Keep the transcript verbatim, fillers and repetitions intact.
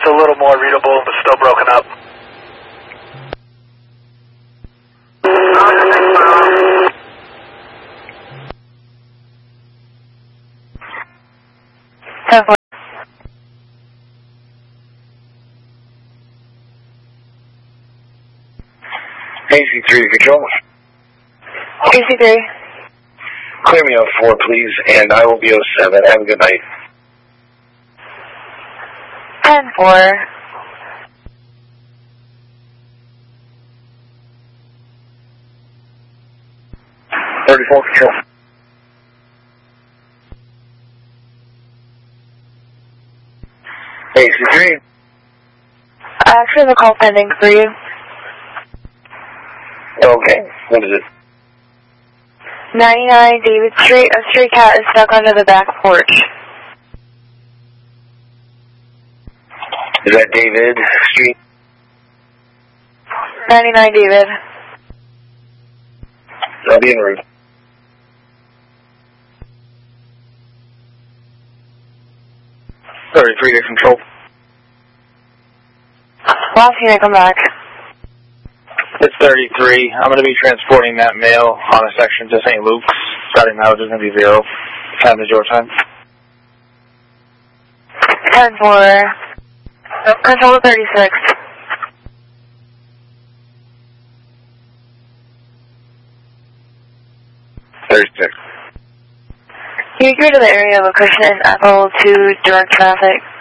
it's a little more readable, but still broken up. ten four. A C three control. A C three. Clear me on four, please, and I will be oh seven. Have a good night. ten four. thirty-four control. A C three. I actually have a call pending for you. Okay, what is it? ninety-nine David Street. A stray cat is stuck under the back porch. Is that David Street? ninety-nine David. I'll be en route. thirty-three to control. Last unit, come back. It's thirty-three. I'm going to be transporting that mail on a section to Saint Luke's. Starting now, it's going to be zero. Time is your time. ten four. Control to thirty-six. thirty-six. Can you go to the area of Acushnet and Ethel to direct traffic?